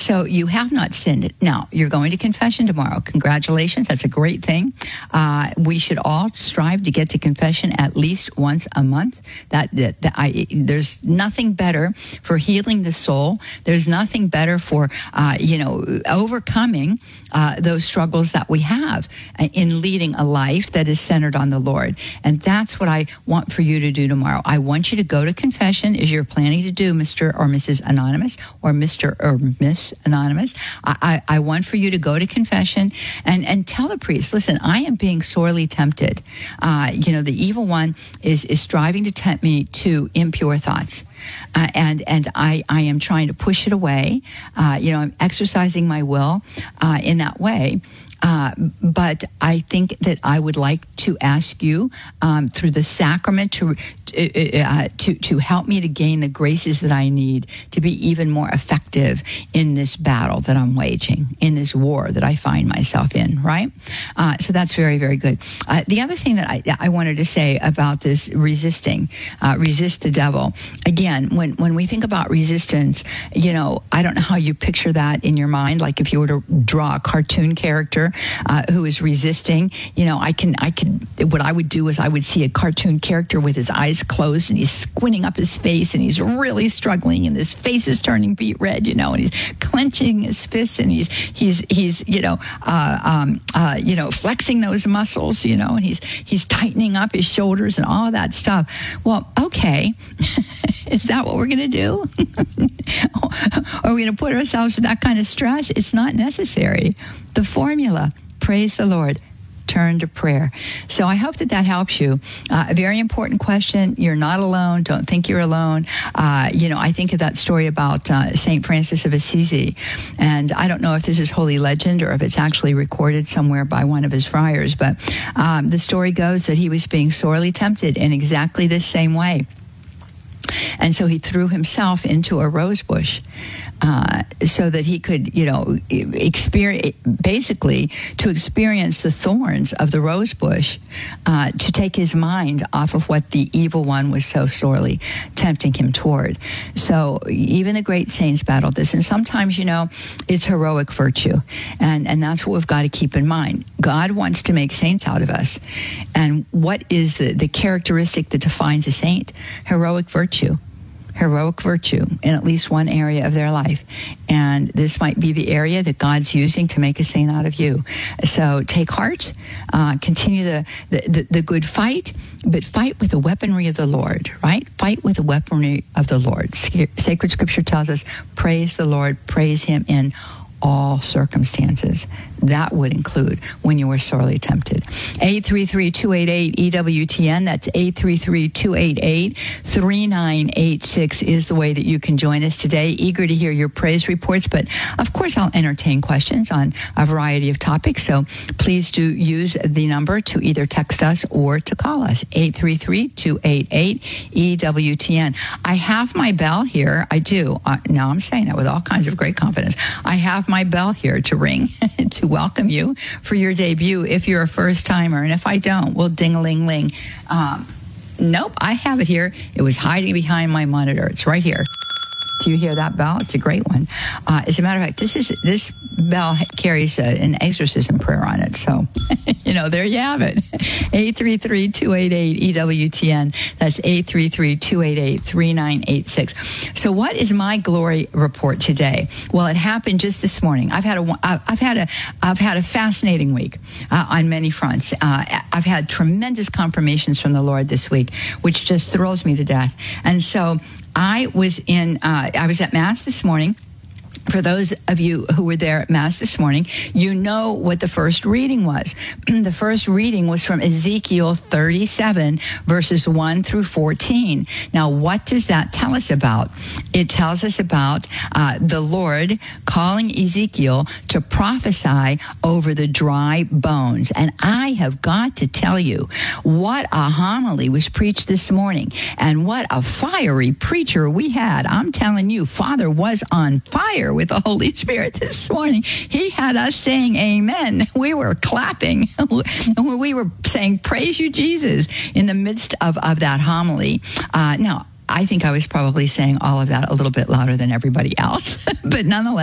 So you have not sinned. Now, you're going to confession tomorrow. Congratulations. That's a great thing. We should all strive to get to confession at least once a month. There's nothing better for healing the soul. There's nothing better for, overcoming those struggles that we have in leading a life that is centered on the Lord. And that's what I want for you to do tomorrow. I want you to go to confession as you're planning to do, Mr. or Mrs. Anonymous, or Mr. or Miss Anonymous. I want for you to go to confession and tell the priest, listen, I am being sorely tempted. The evil one is striving to tempt me to impure thoughts. And I am trying to push it away. I'm exercising my will in that way. But I think that I would like to ask you through the sacrament to help me to gain the graces that I need to be even more effective in this battle that I'm waging, in this war that I find myself in, right? So that's very, very good. The other thing that I wanted to say about this resist the devil. Again, when we think about resistance, I don't know how you picture that in your mind. Like if you were to draw a cartoon character who is resisting, what I would do is I would see a cartoon character with his eyes closed and he's squinting up his face and he's really struggling and his face is turning beet red, and he's clenching his fists and he's flexing those muscles, and he's tightening up his shoulders and all of that stuff. Well, okay. Is that what we're going to do? Are we going to put ourselves to that kind of stress? It's not necessary. The formula, praise the Lord, turn to prayer. So I hope that helps you. A very important question. You're not alone. Don't think you're alone. I think of that story about St. Francis of Assisi. And I don't know if this is holy legend or if it's actually recorded somewhere by one of his friars. But the story goes that he was being sorely tempted in exactly this same way. And so he threw himself into a rose bush so that he could, experience the thorns of the rose bush to take his mind off of what the evil one was so sorely tempting him toward. So even the great saints battled this. And sometimes, it's heroic virtue. And that's what we've got to keep in mind. God wants to make saints out of us. And what is the characteristic that defines a saint? Heroic virtue in at least one area of their life. And this might be the area that God's using to make a saint out of you. So take heart, continue the good fight, but fight with the weaponry of the Lord, right? Fight with the weaponry of the Lord. Sacred Scripture tells us, praise the Lord, praise Him in all circumstances. That would include when you were sorely tempted. 833-288-EWTN. That's 833-288-3986 is the way that you can join us today. Eager to hear your praise reports, but of course I'll entertain questions on a variety of topics. So please do use the number to either text us or to call us. 833-288-EWTN. I have my bell here. I do. Now I'm saying that with all kinds of great confidence. I have my bell here to ring to welcome you for your debut if you're a first timer. And if I don't, we'll ding-a-ling-ling. Nope, I have it here. It was hiding behind my monitor. It's right here. Do you hear that bell? It's a great one. As a matter of fact, this bell carries an exorcism prayer on it. So, there you have it. 833-288-EWTN. That's 833-288-3986. So what is my glory report today? Well, it happened just this morning. I've had a fascinating week on many fronts. I've had tremendous confirmations from the Lord this week, which just thrills me to death. And so I was at Mass this morning. For those of you who were there at Mass this morning, you know what the first reading was. The first reading was from Ezekiel 37, verses 1 through 14. Now, what does that tell us about? It tells us about the Lord calling Ezekiel to prophesy over the dry bones. And I have got to tell you, what a homily was preached this morning, and what a fiery preacher we had. I'm telling you, Father was on fire with the Holy Spirit this morning. He had us saying amen. We were clapping. We were saying, praise you, Jesus, in the midst of that homily. Now, I think I was probably saying all of that a little bit louder than everybody else. But nonetheless,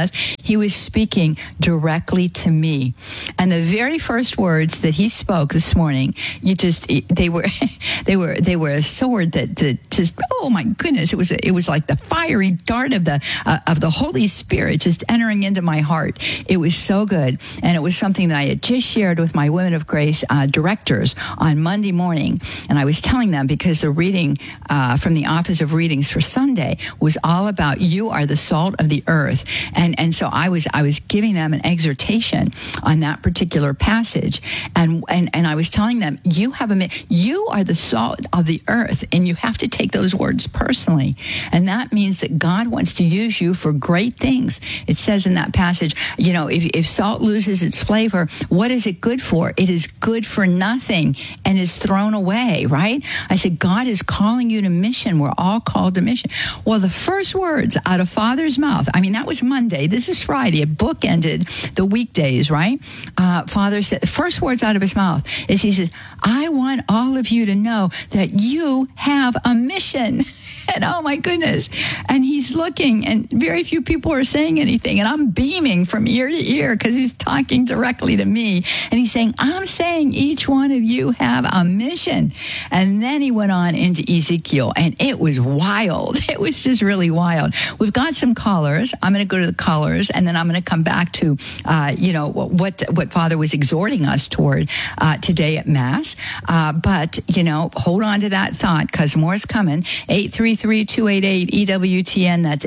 He was speaking directly to me. And the very first words that he spoke this morning, they were a sword that just, oh my goodness, it was like the fiery dart of the Holy Spirit just entering into my heart. It was so good. And it was something that I had just shared with my Women of Grace directors on Monday morning. And I was telling them, because the reading from the Office of Readings for Sunday was all about you are the salt of the earth. And so I was giving them an exhortation on that particular passage. And I was telling them, you are the salt of the earth, and you have to take those words personally. And that means that God wants to use you for great things. It says in that passage, if salt loses its flavor, what is it good for? It is good for nothing and is thrown away, right? I said, God is calling you to mission. We're all called to mission. Well, the first words out of Father's mouth, that was Monday. This is Friday. It bookended the weekdays, right? Father said, the first words out of his mouth is, he says, I want all of you to know that you have a mission. And oh my goodness. And he's looking, and very few people are saying anything. And I'm beaming from ear to ear because he's talking directly to me. And he's saying, I'm saying each one of you have a mission. And then he went on into Ezekiel, and it was wild. It was just really wild. We've got some callers. I'm going to go to the callers, and then I'm going to come back to, what Father was exhorting us toward today at Mass. But hold on to that thought, because more is coming. 833-288-EWTN. That's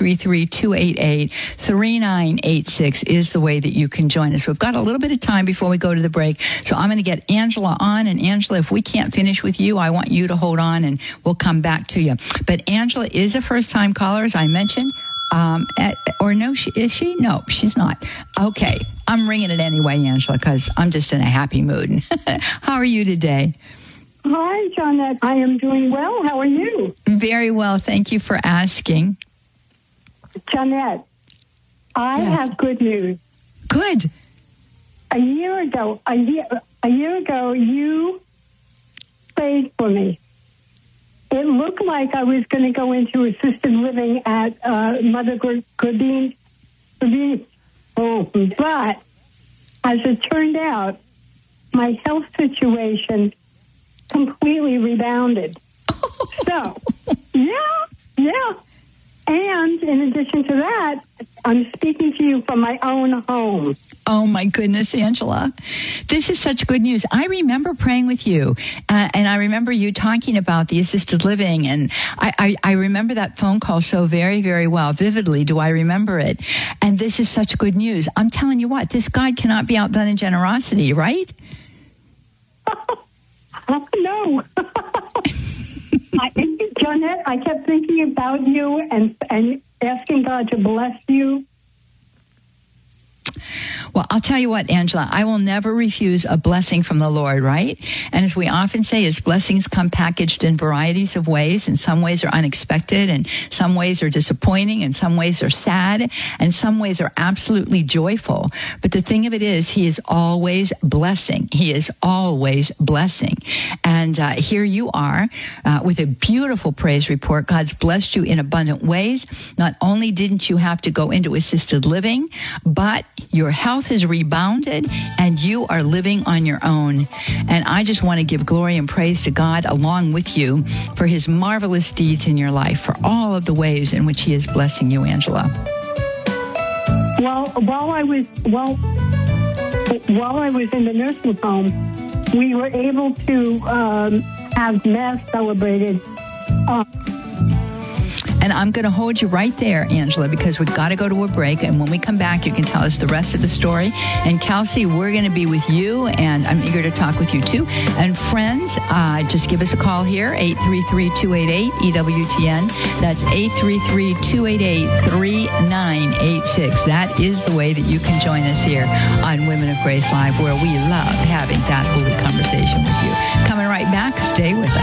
833-288-3986 is the way that you can join us. We've got a little bit of time before we go to the break, so I'm going to get Angela on. And Angela, if we can't finish with you, I want you to hold on, and we'll come back to you. But Angela is a first-time caller, as I mentioned. Is she? No, she's not. Okay. I'm ringing it anyway, Angela, because I'm just in a happy mood. How are you today? Hi, Jeanette. I am doing well. How are you? Very well. Thank you for asking. Jeanette, I have good news. Good. A year ago, you prayed for me. It looked like I was going to go into assisted living at Mother Gurdine. But as it turned out, my health situation completely rebounded. So, yeah. And in addition to that, I'm speaking to you from my own home. Oh, my goodness, Angela. This is such good news. I remember praying with you, and I remember you talking about the assisted living, and I remember that phone call so very, very well. Vividly do I remember it. And this is such good news. I'm telling you what, this God cannot be outdone in generosity, right? No. Jeanette, I kept thinking about you and asking God to bless you. Well, I'll tell you what, Angela, I will never refuse a blessing from the Lord, right? And as we often say, his blessings come packaged in varieties of ways, and some ways are unexpected, and some ways are disappointing, and some ways are sad, and some ways are absolutely joyful. But the thing of it is, he is always blessing. He is always blessing. And here you are with a beautiful praise report. God's blessed you in abundant ways. Not only didn't you have to go into assisted living, but your health has rebounded, and you are living on your own. And I just want to give glory and praise to God along with you for his marvelous deeds in your life, for all of the ways in which he is blessing you, Angela. Well, while I was in the nursing home, we were able to have Mass celebrated. And I'm going to hold you right there, Angela, because we've got to go to a break. And when we come back, you can tell us the rest of the story. And Kelsey, we're going to be with you, and I'm eager to talk with you too. And friends, just give us a call here, 833-288-EWTN. That's 833-288-3986. That is the way that you can join us here on Women of Grace Live, where we love having that holy conversation with you. Coming right back, stay with us.